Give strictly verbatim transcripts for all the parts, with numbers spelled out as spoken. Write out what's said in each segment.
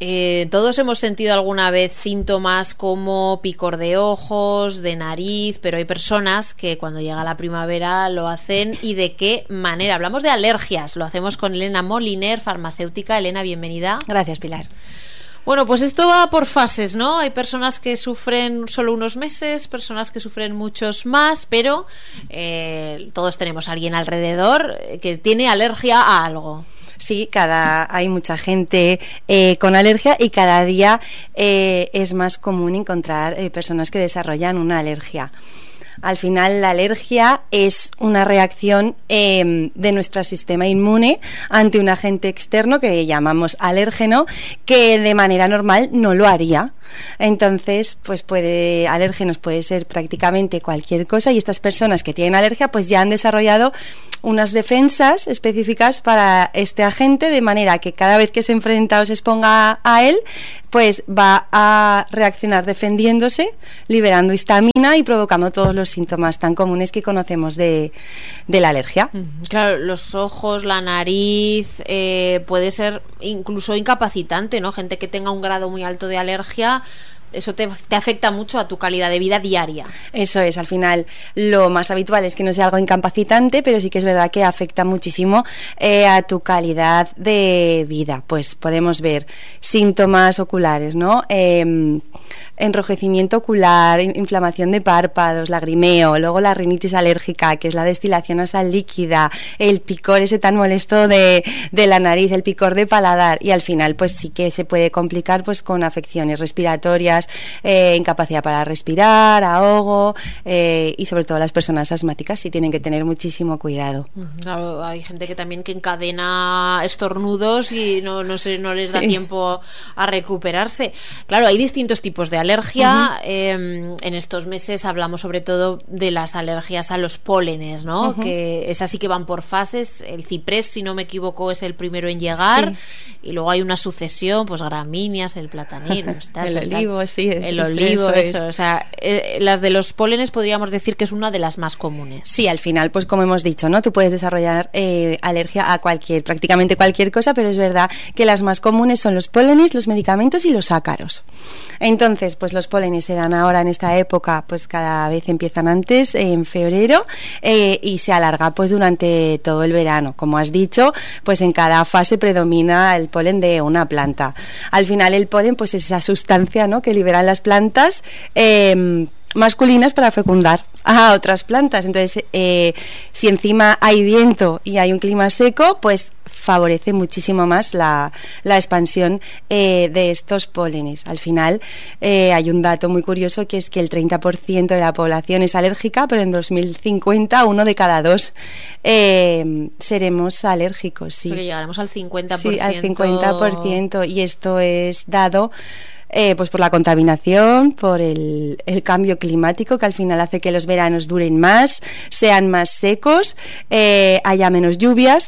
Eh, todos hemos sentido alguna vez síntomas como picor de ojos, de nariz, pero hay personas que cuando llega la primavera lo hacen. ¿Y de qué manera? Hablamos de alergias, lo hacemos con Elena Moliner, farmacéutica. Elena, bienvenida. Gracias, Pilar. Bueno, pues esto va por fases, ¿no? Hay personas que sufren solo unos meses, personas que sufren muchos más, pero eh, todos tenemos a alguien alrededor que tiene alergia a algo. Sí, cada hay mucha gente eh, con alergia y cada día eh, es más común encontrar eh, personas que desarrollan una alergia. Al final, la alergia es una reacción eh, de nuestro sistema inmune ante un agente externo que llamamos alérgeno, que de manera normal no lo haría. Entonces, pues puede, alérgenos puede ser prácticamente cualquier cosa, y estas personas que tienen alergia pues ya han desarrollado unas defensas específicas para este agente, de manera que cada vez que se enfrenta o se exponga a él, pues va a reaccionar defendiéndose, liberando histamina y provocando todos los síntomas tan comunes que conocemos de, de la alergia. Claro, los ojos, la nariz, eh, puede ser incluso incapacitante, ¿no? Gente que tenga un grado muy alto de alergia, eso te, te afecta mucho a tu calidad de vida diaria. Eso es, al final lo más habitual es que no sea algo incapacitante, pero sí que es verdad que afecta muchísimo eh, a tu calidad de vida. Pues podemos ver síntomas oculares, ¿no? Eh, enrojecimiento ocular, inflamación de párpados, lagrimeo, luego la rinitis alérgica, que es la destilación nasal líquida, el picor ese tan molesto de, de la nariz, el picor de paladar, y al final pues sí que se puede complicar pues con afecciones respiratorias, eh, incapacidad para respirar, ahogo, eh, y sobre todo las personas asmáticas sí tienen que tener muchísimo cuidado. Claro, hay gente que también que encadena estornudos y no, no, se, no les da sí. tiempo a recuperarse. Claro, hay distintos tipos de alergia. Uh-huh. eh, en estos meses hablamos sobre todo de las alergias a los pólenes, ¿no? Uh-huh. Que esas sí que van por fases. El ciprés, si no me equivoco, es el primero en llegar, sí. y luego hay una sucesión, pues gramíneas, el platanero, tal, el tal, olivo, tal. sí, el olivo, eso, eso. O sea, eh, las de los pólenes podríamos decir que es una de las más comunes. Sí, al final, pues como hemos dicho, ¿no? Tú puedes desarrollar eh, alergia a cualquier, prácticamente cualquier cosa, pero es verdad que las más comunes son los pólenes, los medicamentos y los ácaros. Entonces, pues los pólenes se dan ahora en esta época, pues cada vez empiezan antes, eh, en febrero, eh, y se alarga pues durante todo el verano. Como has dicho, pues en cada fase predomina el polen de una planta. Al final el polen pues es esa sustancia, ¿no?, que liberan las plantas eh, masculinas para fecundar a otras plantas. Entonces, eh, si encima hay viento y hay un clima seco, pues favorece muchísimo más la, la expansión eh, de estos pólenes. Al final, eh, hay un dato muy curioso, que es que el treinta por ciento de la población es alérgica, pero en dos mil cincuenta uno de cada dos eh, seremos alérgicos. Sí. O sea, que llegaremos al cincuenta por ciento. Sí, al cincuenta por ciento, y esto es dado Eh, pues por la contaminación, por el, el cambio climático, que al final hace que los veranos duren más, sean más secos, eh, haya menos lluvias.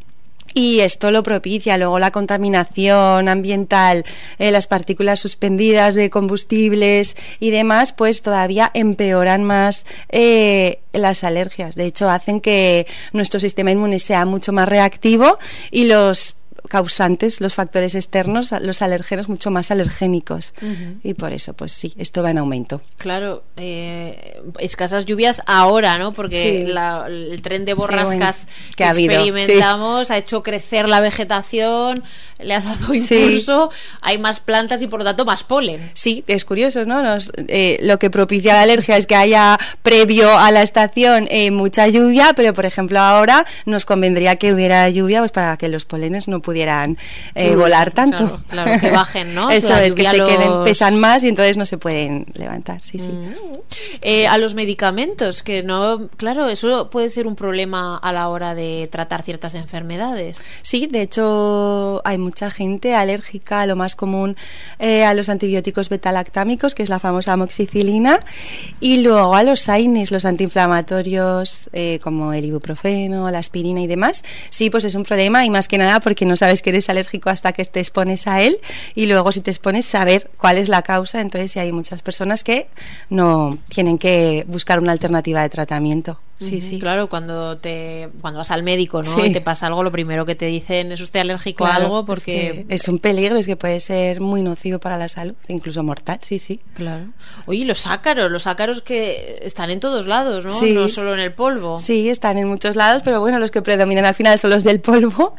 Y esto lo propicia. Luego la contaminación ambiental, eh, las partículas suspendidas de combustibles y demás, pues todavía empeoran más eh, las alergias. De hecho, hacen que nuestro sistema inmune sea mucho más reactivo y los causantes, los factores externos, los alérgenos, mucho más alergénicos. Uh-huh. Y por eso, pues sí, esto va en aumento. Claro, eh, escasas lluvias ahora, ¿no? Porque sí. la, el tren de borrascas sí, bueno, que, que ha experimentamos sí. ha hecho crecer la vegetación, le ha dado impulso, sí. hay más plantas y por lo tanto más polen. Sí, es curioso, ¿no? Nos, eh, lo que propicia la alergia es que haya, previo a la estación, eh, mucha lluvia, pero por ejemplo ahora nos convendría que hubiera lluvia, pues para que los polenes no pudieran eh, volar tanto. Claro, claro, que bajen, ¿no? Eso o sea, es, que los... se queden, pesan más y entonces no se pueden levantar. Sí, sí. Mm. Eh, a los medicamentos, que no, claro, eso puede ser un problema a la hora de tratar ciertas enfermedades. Sí, de hecho hay mucha gente alérgica, lo más común, eh, a los antibióticos betalactámicos, que es la famosa amoxicilina, y luego a los AINES, los antiinflamatorios, eh, como el ibuprofeno, la aspirina y demás. Sí, pues es un problema, y más que nada porque no sabes que eres alérgico hasta que te expones a él, y luego si te expones saber cuál es la causa. Entonces sí, hay muchas personas que no tienen que buscar una alternativa de tratamiento. Sí, uh-huh. sí. Claro, cuando te cuando vas al médico, ¿no? Sí. Y te pasa algo, lo primero que te dicen es usted alérgico claro, a algo porque... Es, que es un peligro, es que puede ser muy nocivo para la salud, incluso mortal, sí, sí. Claro. Oye, los ácaros, los ácaros que están en todos lados, ¿no? Sí. No solo en el polvo. Sí, están en muchos lados, pero bueno, los que predominan al final son los del polvo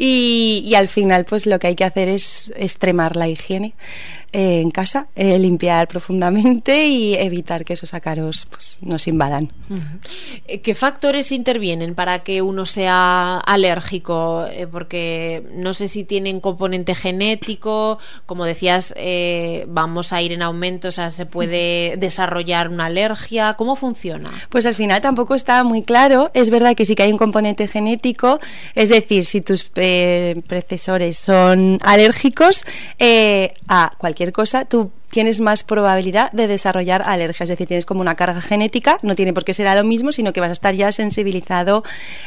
y, y al final pues lo que hay que hacer es extremar la higiene eh, en casa, eh, limpiar profundamente y evitar que esos ácaros pues, nos invadan. Uh-huh. ¿Qué factores intervienen para que uno sea alérgico? Eh, porque no sé si tienen componente genético, como decías, eh, vamos a ir en aumento, o sea, se puede desarrollar una alergia. ¿Cómo funciona? Pues al final tampoco está muy claro. Es verdad que sí que hay un componente genético, es decir, si tus eh, predecesores son alérgicos eh, a cualquier cosa, tú tienes más probabilidad de desarrollar alergia, es decir, tienes como una carga genética, no tiene por qué ser a lo mismo, sino que vas a estar ya sensibilizado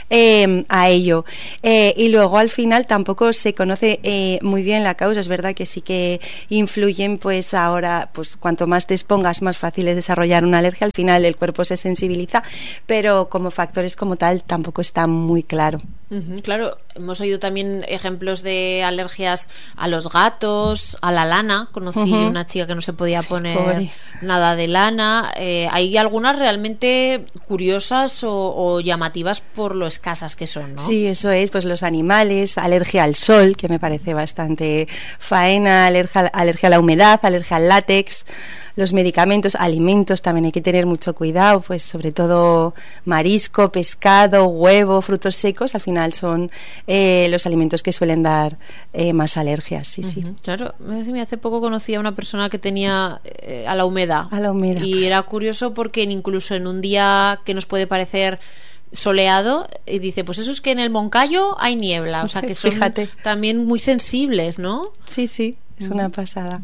eh, a ello. Eh, y luego al final tampoco se conoce eh, muy bien la causa, es verdad que sí que influyen, pues ahora, pues cuanto más te expongas, más fácil es desarrollar una alergia, al final el cuerpo se sensibiliza, pero como factores como tal tampoco está muy claro. Uh-huh, claro, hemos oído también ejemplos de alergias a los gatos, a la lana. Conocí uh-huh. una chica que no se podía sí, poner pobre. nada de lana. Eh, hay algunas realmente curiosas o, o llamativas por lo escasas que son, ¿no? Sí, eso es, pues los animales, alergia al sol, que me parece bastante faena, alergia, alergia a la humedad, alergia al látex. Los medicamentos, alimentos, también hay que tener mucho cuidado, pues sobre todo marisco, pescado, huevo, frutos secos, al final son eh, los alimentos que suelen dar eh, más alergias, sí, uh-huh. sí. Claro, hace poco conocí a una persona que tenía eh, a la humedad. A la humedad. Y pues. Era curioso porque incluso en un día que nos puede parecer soleado, y dice, pues eso es que en el Moncayo hay niebla, o sea que son Fíjate. también muy sensibles, ¿no? Sí, sí, es uh-huh. una pasada.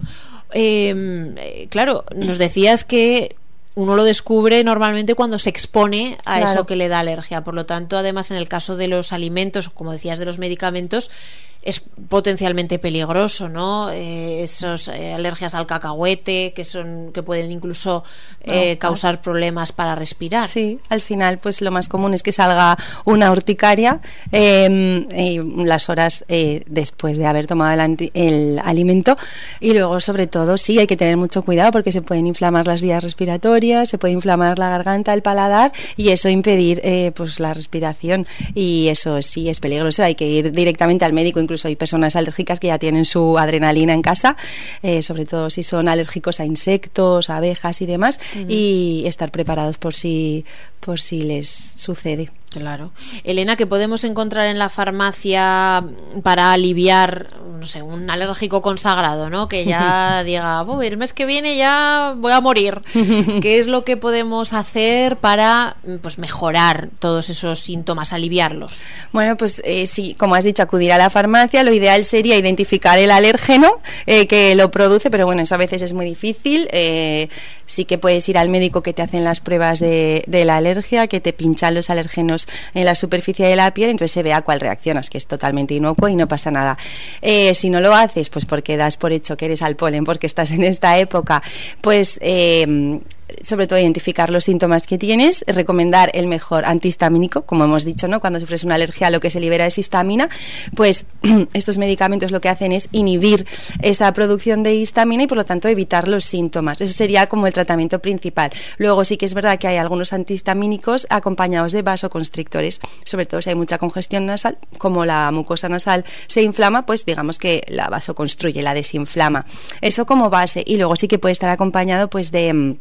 Eh, claro, nos decías que uno lo descubre normalmente cuando se expone a claro. eso que le da alergia. Por lo tanto, además, en el caso de los alimentos, como decías, de los medicamentos, es potencialmente peligroso, ¿no? Eh, esos eh, alergias al cacahuete que son que pueden incluso eh, no, causar no. problemas para respirar. Sí, al final, pues lo más común es que salga una urticaria eh, eh, las horas eh, después de haber tomado el, anti, el alimento y luego, sobre todo, sí hay que tener mucho cuidado porque se pueden inflamar las vías respiratorias, se puede inflamar la garganta, el paladar y eso impedir eh, pues la respiración y eso sí es peligroso. Hay que ir directamente al médico. Incluso hay personas alérgicas que ya tienen su adrenalina en casa, eh, sobre todo si son alérgicos a insectos, a abejas y demás, uh-huh. y estar preparados por si, por si les sucede. Claro. Elena, ¿qué podemos encontrar en la farmacia para aliviar, no sé, un alérgico consagrado, ¿no? Que ya diga, oh, el mes que viene ya voy a morir. ¿Qué es lo que podemos hacer para, pues, mejorar todos esos síntomas, aliviarlos? Bueno, pues eh, sí, como has dicho, acudir a la farmacia. Lo ideal sería identificar el alérgeno eh, que lo produce, pero bueno, eso a veces es muy difícil. Eh, sí que puedes ir al médico que te hacen las pruebas de, de la alergia, que te pinchan los alérgenos en la superficie de la piel, entonces se ve a cuál reaccionas, que es totalmente inocuo y no pasa nada. Eh, si no lo haces, pues porque das por hecho que eres al polen, porque estás en esta época, pues eh, sobre todo identificar los síntomas que tienes, recomendar el mejor antihistamínico, como hemos dicho, ¿no? Cuando sufres una alergia lo que se libera es histamina, pues estos medicamentos lo que hacen es inhibir esta producción de histamina y por lo tanto evitar los síntomas. Eso sería como el tratamiento principal. Luego sí que es verdad que hay algunos antihistamínicos acompañados de vasoconstrictores, sobre todo si hay mucha congestión nasal, como la mucosa nasal se inflama, pues digamos que la vasoconstruye, la desinflama. Eso como base, y luego sí que puede estar acompañado pues de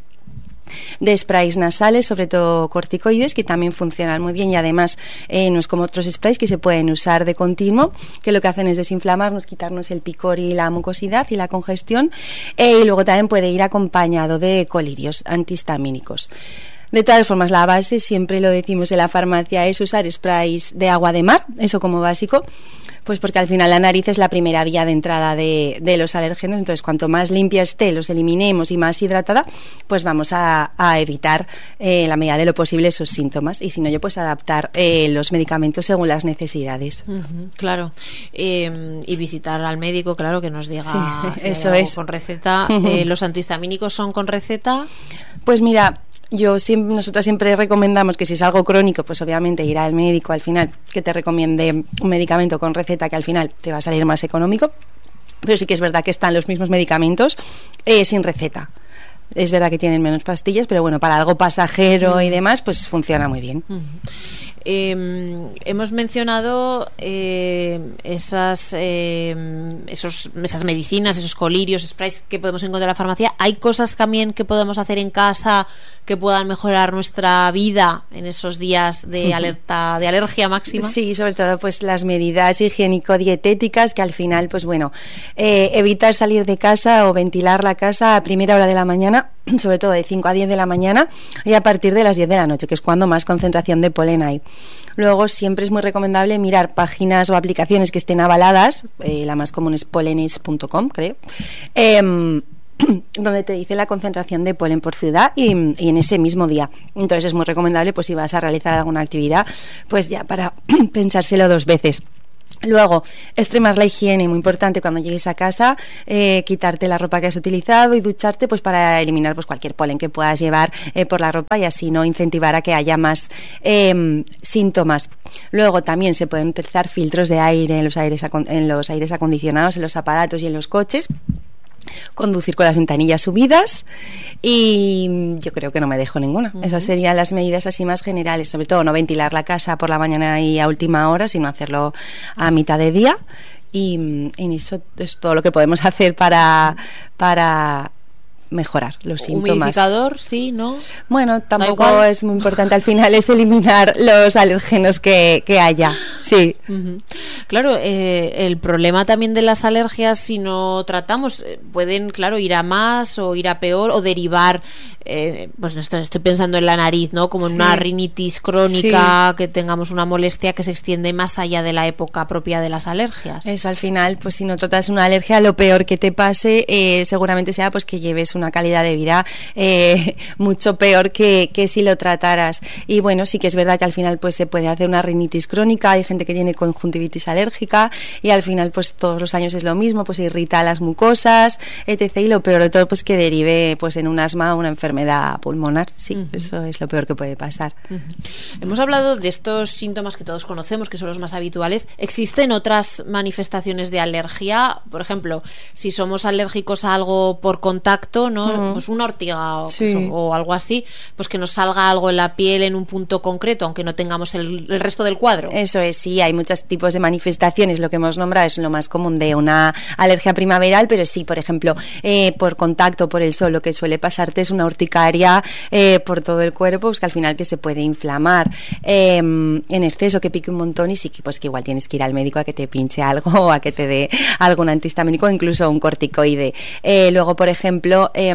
de sprays nasales, sobre todo corticoides, que también funcionan muy bien y además eh, no es como otros sprays que se pueden usar de continuo, que lo que hacen es desinflamarnos, quitarnos el picor y la mucosidad y la congestión, eh, y luego también puede ir acompañado de colirios antihistamínicos. De todas formas, la base, siempre lo decimos en la farmacia, es usar sprays de agua de mar, eso como básico, pues porque al final la nariz es la primera vía de entrada de, de los alérgenos, entonces cuanto más limpia esté, los eliminemos y más hidratada, pues vamos a, a evitar eh, en la medida de lo posible esos síntomas, y si no, yo pues adaptar eh, los medicamentos según las necesidades. Uh-huh, claro, eh, y visitar al médico, claro, que nos diga sí, si eso hay algo es. Con receta. Uh-huh. Eh, ¿los antihistamínicos son con receta? Pues mira, yo siempre, nosotros siempre recomendamos que si es algo crónico, pues obviamente ir al médico al final, que te recomiende un medicamento con receta que al final te va a salir más económico, pero sí que es verdad que están los mismos medicamentos eh, sin receta. Es verdad que tienen menos pastillas, pero bueno, para algo pasajero mm. y demás, pues funciona muy bien. Mm. Eh, hemos mencionado eh, esas, eh, esos, esas medicinas, esos colirios, sprays que podemos encontrar en la farmacia. ¿Hay cosas también que podemos hacer en casa que puedan mejorar nuestra vida en esos días de alerta, de alergia máxima? Sí, sobre todo pues las medidas higiénico-dietéticas, que al final, pues bueno, eh, evitar salir de casa o ventilar la casa a primera hora de la mañana, sobre todo de cinco a diez de la mañana, y a partir de las diez de la noche, que es cuando más concentración de polen hay. Luego siempre es muy recomendable mirar páginas o aplicaciones que estén avaladas, eh, la más común es polenis punto com, creo, eh, donde te dice la concentración de polen por ciudad y, y en ese mismo día. Entonces es muy recomendable, pues si vas a realizar alguna actividad, pues ya para pensárselo dos veces. Luego, extremar la higiene, muy importante cuando llegues a casa, eh, quitarte la ropa que has utilizado y ducharte pues para eliminar pues cualquier polen que puedas llevar eh, por la ropa y así no incentivar a que haya más eh, síntomas. Luego también se pueden utilizar filtros de aire en los aires, en los aires acondicionados, en los aparatos y en los coches. Conducir con las ventanillas subidas y yo creo que no me dejo ninguna. Uh-huh. Esas serían las medidas así más generales, sobre todo no ventilar la casa por la mañana y a última hora, sino hacerlo a mitad de día y, y eso es todo lo que podemos hacer para para mejorar los síntomas. Humidificador, sí, ¿no? Bueno, tampoco es muy importante, al final es eliminar los alérgenos que, que haya, sí. Uh-huh. Claro, eh, el problema también de las alergias, si no tratamos, eh, pueden, claro, ir a más o ir a peor o derivar, eh, pues estoy, estoy pensando en la nariz, ¿no? Como en sí. una rinitis crónica, sí. que tengamos una molestia que se extiende más allá de la época propia de las alergias. Eso, al final, pues si no tratas una alergia, lo peor que te pase eh, seguramente sea pues que lleves una calidad de vida eh, mucho peor que, que si lo trataras. Y bueno, sí que es verdad que al final pues se puede hacer una rinitis crónica, hay gente que tiene conjuntivitis alérgica y al final pues todos los años es lo mismo, pues irrita las mucosas, etcétera. Y lo peor de todo pues que derive pues en un asma o una enfermedad pulmonar. Sí, uh-huh. eso es lo peor que puede pasar. Uh-huh. Hemos hablado de estos síntomas que todos conocemos, que son los más habituales. ¿Existen otras manifestaciones de alergia? Por ejemplo, si somos alérgicos a algo por contacto, ¿no? Uh-huh. Pues una ortiga o, sí. pues, o algo así, pues que nos salga algo en la piel en un punto concreto, aunque no tengamos el, el resto del cuadro. Eso es, sí, hay muchos tipos de manifestaciones. Lo que hemos nombrado es lo más común de una alergia primaveral, pero sí, por ejemplo, eh, por contacto, por el sol, lo que suele pasarte es una urticaria eh, por todo el cuerpo, pues que al final que se puede inflamar eh, en exceso, que pique un montón y sí que pues que igual tienes que ir al médico a que te pinche algo o a que te dé algún antihistamínico o incluso un corticoide. Eh, luego, por ejemplo, eh,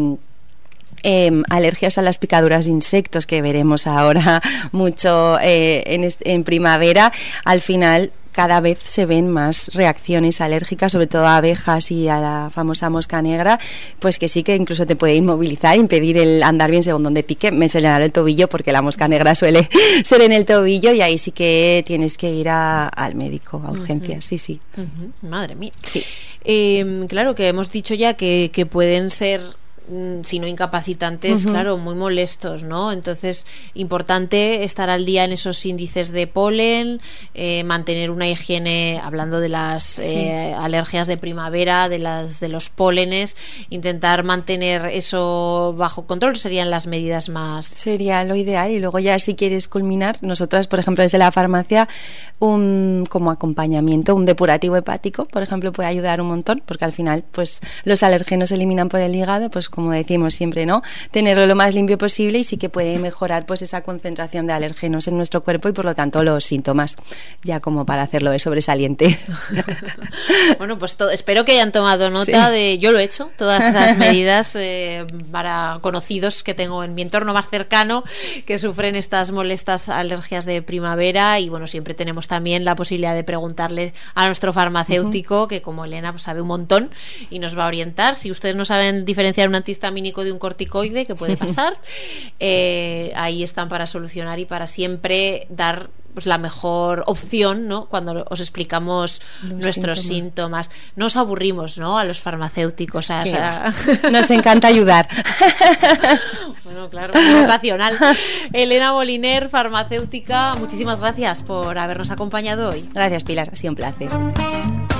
Eh, alergias a las picaduras de insectos, que veremos ahora mucho eh, en, est- en primavera. Al final cada vez se ven más reacciones alérgicas, sobre todo a abejas y a la famosa mosca negra, pues que sí que incluso te puede inmovilizar, impedir el andar bien según donde pique. Me señalaron el tobillo porque la mosca negra suele ser en el tobillo y ahí sí que tienes que ir a, al médico, a urgencias, uh-huh. sí, sí. Uh-huh. Madre mía. Sí. Eh, claro que hemos dicho ya que, que pueden ser si no incapacitantes, uh-huh. claro, muy molestos, ¿no? Entonces, importante estar al día en esos índices de polen, eh, mantener una higiene, hablando de las sí. eh, alergias de primavera, de las de los pólenes, intentar mantener eso bajo control serían las medidas más... Sería lo ideal. Y luego ya si quieres culminar, nosotras, por ejemplo, desde la farmacia, un como acompañamiento, un depurativo hepático, por ejemplo, puede ayudar un montón, porque al final, pues, los alérgenos se eliminan por el hígado, pues como decimos siempre, ¿no? Tenerlo lo más limpio posible y sí que puede mejorar pues esa concentración de alérgenos en nuestro cuerpo y por lo tanto los síntomas, ya como para hacerlo de sobresaliente. Bueno, pues to- espero que hayan tomado nota sí. de, yo lo he hecho, todas esas medidas eh, para conocidos que tengo en mi entorno más cercano que sufren estas molestas alergias de primavera y bueno, siempre tenemos también la posibilidad de preguntarle a nuestro farmacéutico, uh-huh. que como Elena pues, sabe un montón y nos va a orientar. Si ustedes no saben diferenciar un antihistamínico de un corticoide, que puede pasar, eh, ahí están para solucionar y para siempre dar pues la mejor opción, ¿no? Cuando os explicamos los nuestros síntomas. síntomas. No os aburrimos, ¿no? A los farmacéuticos. O sea, nos encanta ayudar. Bueno, claro, muy ocasional. Elena Moliner, farmacéutica, muchísimas gracias por habernos acompañado hoy. Gracias, Pilar, ha sido un placer.